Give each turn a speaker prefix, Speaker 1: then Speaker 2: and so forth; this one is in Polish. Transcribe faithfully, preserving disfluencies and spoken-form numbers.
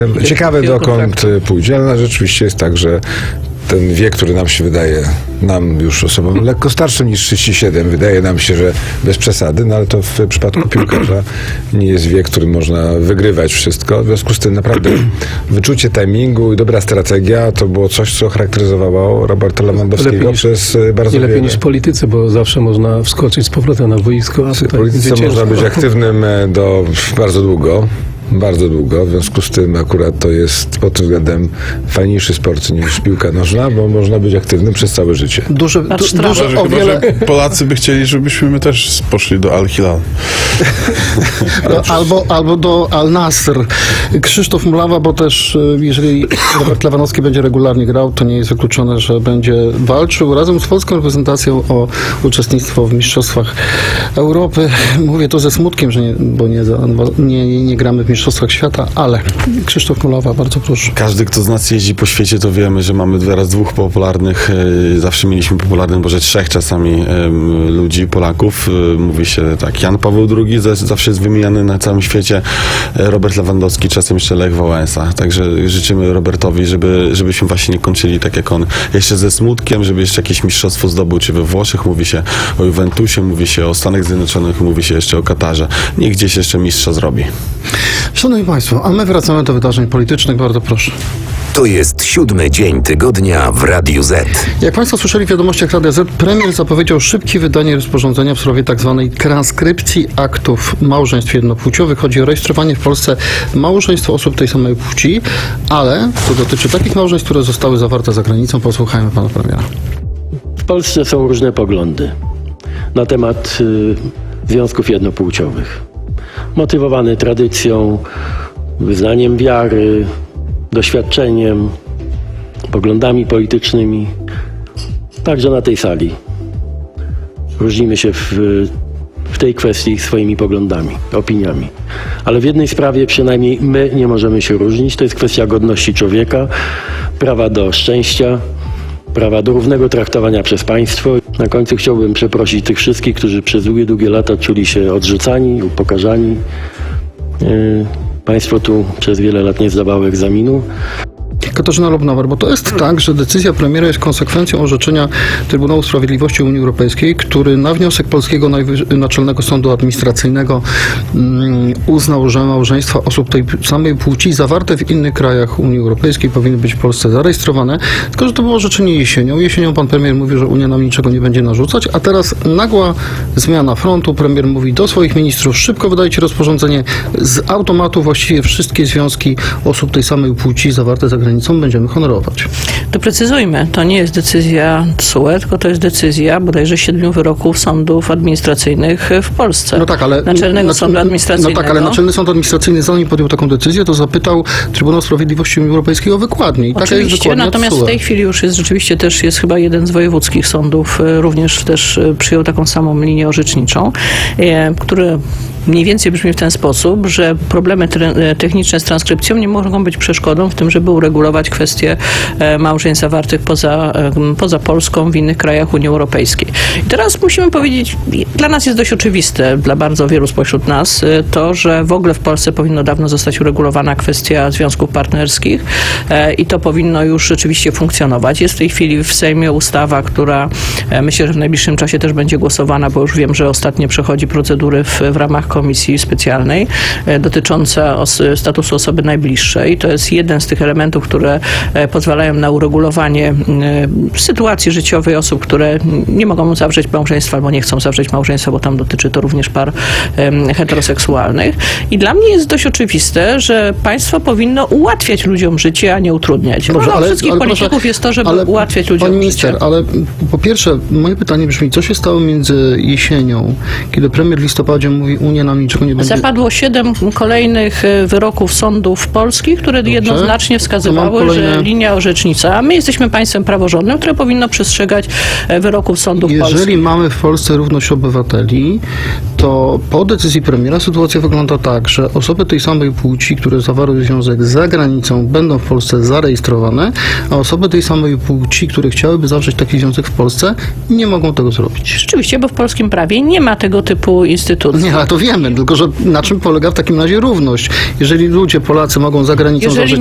Speaker 1: Ciekawe, dokąd pójdzie, ale rzeczywiście jest tak, że ten wiek, który nam się wydaje, nam już osobom lekko starszym niż trzydzieści siedem, wydaje nam się, że bez przesady, no ale to w przypadku piłkarza nie jest wiek, w którym można wygrywać wszystko. W związku z tym naprawdę wyczucie timingu i dobra strategia to było coś, co charakteryzowało Roberta Lewandowskiego niż, przez bardzo
Speaker 2: nie lepiej
Speaker 1: wiele.
Speaker 2: niż w polityce, bo zawsze można wskoczyć z powrotem na boisko. A
Speaker 1: w polityce można być aktywnym do bardzo długo. Bardzo długo, w związku z tym akurat to jest pod tym względem fajniejszy sport niż piłka nożna, bo można być aktywnym przez całe życie.
Speaker 3: Duże, du, duże
Speaker 4: chyba,
Speaker 3: o wiele...
Speaker 4: że Polacy by chcieli, żebyśmy my też poszli do Al-Hilal.
Speaker 3: No, albo, albo do Al-Nasr. Krzysztof Mulawa, bo też jeżeli Robert Lewandowski będzie regularnie grał, to nie jest wykluczone, że będzie walczył razem z polską reprezentacją o uczestnictwo w Mistrzostwach Europy. Mówię to ze smutkiem, że nie, bo nie, nie, nie gramy w Mistrzostwach Świata, ale Krzysztof Mulawa, bardzo proszę.
Speaker 5: Każdy, kto z nas jeździ po świecie, to wiemy, że mamy teraz dwóch popularnych, zawsze mieliśmy popularnych, może trzech czasami ludzi, Polaków. Mówi się tak, Jan Paweł drugi zawsze jest wymieniany na całym świecie, Robert Lewandowski, czasem jeszcze Lech Wałęsa. Także życzymy Robertowi, żeby, żebyśmy właśnie nie kończyli tak jak on, jeszcze ze smutkiem, żeby jeszcze jakieś mistrzostwo zdobył, czy we Włoszech, mówi się o Juventusie, mówi się o Stanach Zjednoczonych, mówi się jeszcze o Katarze. Niech gdzieś jeszcze mistrza zrobi.
Speaker 3: Szanowni Państwo, a my wracamy do wydarzeń politycznych, bardzo proszę.
Speaker 6: To jest siódmy dzień tygodnia w Radiu Z.
Speaker 3: Jak Państwo słyszeli w wiadomościach Radia Z, premier zapowiedział szybkie wydanie rozporządzenia w sprawie tzw. transkrypcji aktów małżeństw jednopłciowych. Chodzi o rejestrowanie w Polsce małżeństw osób tej samej płci, ale to dotyczy takich małżeństw, które zostały zawarte za granicą. Posłuchajmy pana premiera.
Speaker 7: W Polsce są różne poglądy na temat y, związków jednopłciowych. Motywowany tradycją, wyznaniem wiary, doświadczeniem, poglądami politycznymi. Także na tej sali różnimy się w, w tej kwestii swoimi poglądami, opiniami. Ale w jednej sprawie przynajmniej my nie możemy się różnić. To jest kwestia godności człowieka, prawa do szczęścia, prawa do równego traktowania przez państwo. Na końcu chciałbym przeprosić tych wszystkich, którzy przez długie, długie lata czuli się odrzucani, upokarzani. Yy, państwo tu przez wiele lat nie zdawało egzaminu.
Speaker 3: Katarzyna Lubnauer, bo to jest tak, że decyzja premiera jest konsekwencją orzeczenia Trybunału Sprawiedliwości Unii Europejskiej, który na wniosek Polskiego Najwyż- Naczelnego Sądu Administracyjnego um, uznał, że małżeństwa osób tej samej płci zawarte w innych krajach Unii Europejskiej powinny być w Polsce zarejestrowane, tylko że to było orzeczenie jesienią. Jesienią pan premier mówił, że Unia nam niczego nie będzie narzucać, a teraz nagła zmiana frontu. Premier mówi do swoich ministrów, szybko wydajcie rozporządzenie, z automatu właściwie wszystkie związki osób tej samej płci zawarte za granicą będziemy honorować.
Speaker 8: Doprecyzujmy, to nie jest decyzja T S U E, tylko to jest decyzja bodajże siedmiu wyroków sądów administracyjnych w Polsce.
Speaker 3: No tak, ale
Speaker 8: Naczelnego
Speaker 3: na,
Speaker 8: Sądu Administracyjnego.
Speaker 3: No tak, ale Naczelny Sąd Administracyjny, zanim podjął taką decyzję, to zapytał Trybunał Sprawiedliwości Unii Europejskiej o wykładnię. I taka jest wykładnia
Speaker 8: natomiast
Speaker 3: T S U E.
Speaker 8: w tej chwili już jest rzeczywiście też jest chyba jeden z wojewódzkich sądów, również też przyjął taką samą linię orzeczniczą, który mniej więcej brzmi w ten sposób, że problemy techniczne z transkrypcją nie mogą być przeszkodą w tym, żeby uregulować kwestie małżeństw zawartych poza, poza Polską w innych krajach Unii Europejskiej. I teraz musimy powiedzieć, dla nas jest dość oczywiste, dla bardzo wielu spośród nas, to, że w ogóle w Polsce powinno dawno zostać uregulowana kwestia związków partnerskich i to powinno już rzeczywiście funkcjonować. Jest w tej chwili w Sejmie ustawa, która myślę, że w najbliższym czasie też będzie głosowana, bo już wiem, że ostatnio przechodzi procedury w, w ramach komisji specjalnej dotycząca os- statusu osoby najbliższej. To jest jeden z tych elementów, które pozwalają na uregulowanie sytuacji życiowej osób, które nie mogą zawrzeć małżeństwa albo nie chcą zawrzeć małżeństwa, bo tam dotyczy to również par heteroseksualnych. I dla mnie jest dość oczywiste, że państwo powinno ułatwiać ludziom życie, a nie utrudniać.
Speaker 3: Dobrze,
Speaker 8: Rolą
Speaker 3: ale,
Speaker 8: wszystkich
Speaker 3: ale
Speaker 8: polityków
Speaker 3: proszę,
Speaker 8: jest to, żeby
Speaker 3: ale,
Speaker 8: ułatwiać ludziom
Speaker 3: pani minister,
Speaker 8: życie.
Speaker 3: ale po pierwsze, moje pytanie brzmi, co się stało między jesienią, kiedy premier w listopadzie mówi, Unia nam niczego nie będzie...
Speaker 8: Zapadło siedem kolejnych wyroków sądów polskich, które
Speaker 3: Dobrze.
Speaker 8: jednoznacznie wskazywały uznały,
Speaker 3: kolejne...
Speaker 8: że linia orzecznicza, my jesteśmy państwem praworządnym, które powinno przestrzegać e, wyroków sądów
Speaker 3: Jeżeli
Speaker 8: polskich.
Speaker 3: mamy w Polsce równość obywateli, to po decyzji premiera sytuacja wygląda tak, że osoby tej samej płci, które zawarły związek za granicą, będą w Polsce zarejestrowane, a osoby tej samej płci, które chciałyby zawrzeć taki związek w Polsce, nie mogą tego zrobić.
Speaker 8: Rzeczywiście, bo w polskim prawie nie ma tego typu instytucji.
Speaker 3: Nie, ale to wiemy, tylko że na czym polega w takim razie równość? Jeżeli ludzie, Polacy mogą za granicą
Speaker 8: Jeżeli
Speaker 3: zawrzeć